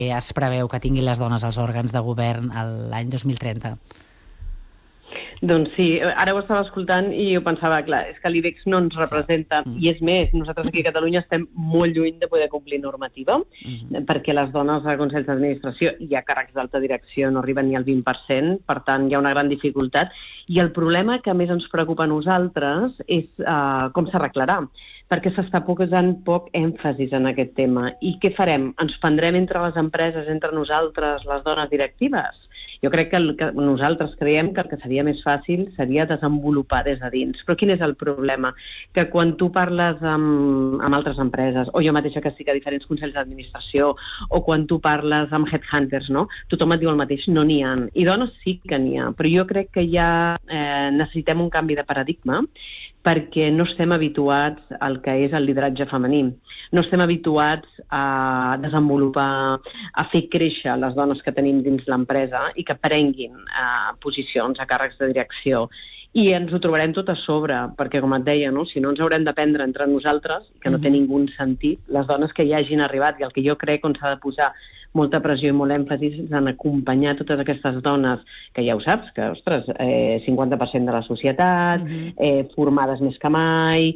es preveu que tinguin les dones als òrgans de govern l'any 2030? Doncs sí, ara ho estava escoltant i jo pensava, clar, és que l'IBEX no ens representa, i és més, nosaltres aquí a Catalunya estem molt lluny de poder complir normativa, perquè les dones a consells d'administració i a càrrecs d'alta direcció no arriben ni al 20%, per tant hi ha una gran dificultat, i el problema que més ens preocupa a nosaltres és com s'arreglarà, perquè s'està posant poc èmfasis en aquest tema. I què farem? Ens prendrem entre les empreses, entre nosaltres, les dones directives? Jo crec que nosaltres creiem que el que seria més fàcil seria desenvolupar des de dins. Però quin és el problema? Que quan tu parles amb altres empreses, o jo mateixa que estic a diferents consells d'administració, o quan tu parles amb headhunters, no? Tothom et diu el mateix, no n'hi ha. I dones sí que n'hi ha, però jo crec que ja necessitem un canvi de paradigma perquè no estem habituats al que és el lideratge femení. No estem habituats a desenvolupar, a fer créixer les dones que tenim dins l'empresa i que prenguin posicions a càrrecs de direcció. I ens ho trobarem tot a sobre, perquè, com et deia, no? Si no ens haurem d'aprendre entre nosaltres, que no té ningú sentit, les dones que hi hagin arribat, i el que jo crec on s'ha de posar molta pressió i molt èmfasis en acompanyar totes aquestes dones, que ja ho saps, que, ostres, 50% de la societat, formades més que mai,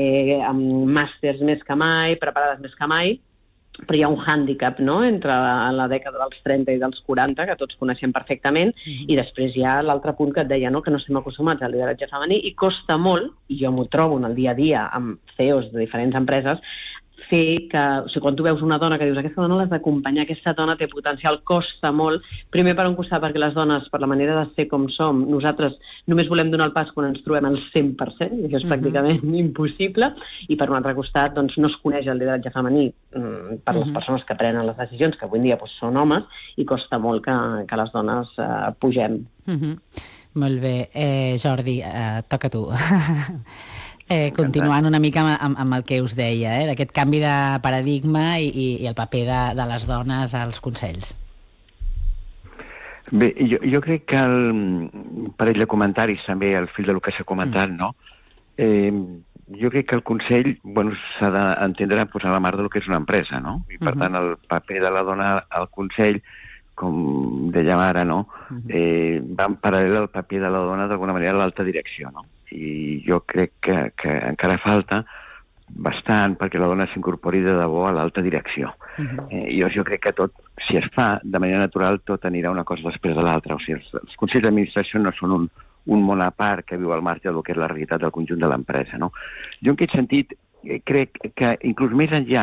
amb màsters més que mai, preparades més que mai, però hi ha un hàndicap, no?, entre la dècada dels 30 i dels 40, que tots coneixem perfectament, i després hi ha l'altre punt que et deia, no?, que no estem acostumats al lideratge femení, i costa molt, i jo m'ho trobo en el dia a dia amb CEOs de diferents empreses, fer que, o sigui, quan tu veus una dona que dius aquesta dona l'has d'acompanyar, aquesta dona té potencial, costa molt, primer per un costat perquè les dones, per la manera de ser com som, nosaltres només volem donar el pas quan ens trobem al 100%, i això és pràcticament impossible, i per un altre costat doncs, no es coneix el lideratge femení per les persones que prenen les decisions, que avui en dia doncs, són homes, i costa molt que les dones pugem. Molt bé. Jordi, toca a tu. Continuant una mica amb el que us deia, d'aquest canvi de paradigma i el paper de les dones als consells. Bé, jo crec que un parell de comentaris també al fil del que s'ha comentat, no? Jo crec que el Consell s'ha d'entendre posar la mar del que és una empresa, no? I per tant el paper de la dona al Consell, com dèiem ara, no? Va en paral·lel al paper de la dona d'alguna manera a l'alta direcció, no? I jo crec que encara falta bastant perquè la dona s'incorpori de debò a l'alta direcció. Jo crec que tot, si es fa de manera natural, tot anirà una cosa després de l'altra. O sigui, els consells d'administració no són un món a part que viu al marge del que és la realitat del conjunt de l'empresa, no? Jo en aquest sentit crec que inclús més enllà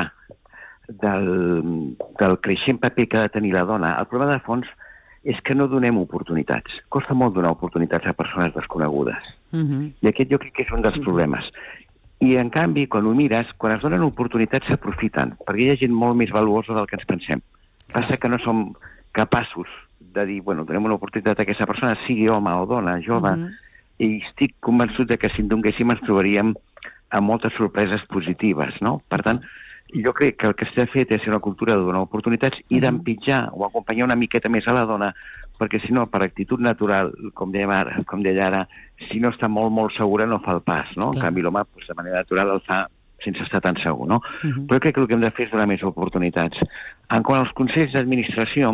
del creixent paper que ha de tenir la dona, el problema de fons és que no donem oportunitats. Costa molt donar oportunitats a persones desconegudes. I aquest jo crec que és un dels problemes. I, en canvi, quan ho mires, quan es donen oportunitats s'aprofiten, perquè hi ha gent molt més valuosa del que ens pensem. Passa que no som capaços de dir, donem una oportunitat a aquesta persona, sigui home o dona, jove, i estic convençut que si en donéssim ens trobaríem amb moltes sorpreses positives, no? Per tant, jo crec que el que s'ha fet és una cultura de donar oportunitats i d'empitjar o acompanyar una miqueta més a la dona, perquè si no, per actitud natural, com deia ara, si no està molt, molt segura no fa el pas, no? En canvi, l'home, de manera natural, el fa sense estar tan segur, no? Però crec que el que hem de fer és donar més oportunitats. En quant als consells d'administració,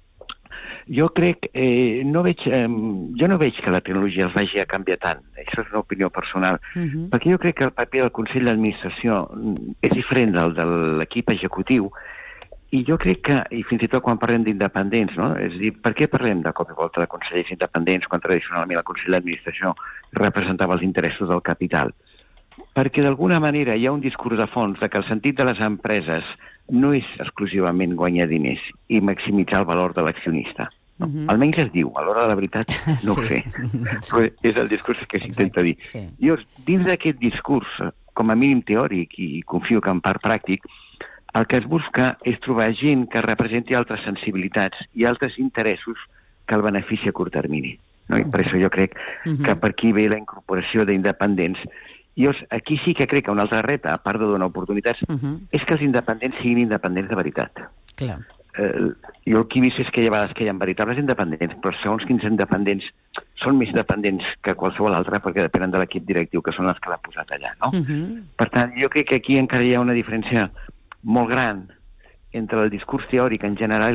jo crec, jo no veig que la tecnologia els vagi a canviar tant. Això és una opinió personal. Perquè jo crec que el paper del Consell d'Administració és diferent del de l'equip executiu, i jo crec que, i fins i tot quan parlem d'independents, no? És a dir, per què parlem de cop i volta de consellers independents quan tradicionalment el Consell d'Administració representava els interessos del capital? Perquè d'alguna manera hi ha un discurs de fons de que el sentit de les empreses no és exclusivament guanyar diners i maximitzar el valor de l'accionista. No? Almenys es diu, a l'hora de la veritat no ho sé, però és el discurs que s'intenta dir. Llavors, dins d'aquest discurs, com a mínim teòric i confio que en part pràctic, el que es busca és trobar gent que representi altres sensibilitats i altres interessos que el benefici a curt termini. No? I per això jo crec que per aquí ve la incorporació d'independents. Llavors, aquí sí que crec que un altre repte, a part de donar oportunitats, és que els independents siguin independents de veritat. Clar. Jo el que he vist és que hi ha vegades que hi ha veritables independents, però segons quins independents són més dependents que qualsevol altre perquè depenen de l'equip directiu, que són els que l'ha posat allà. No? Per tant, jo crec que aquí encara hi ha una diferència molt gran entre el discurs teòric en general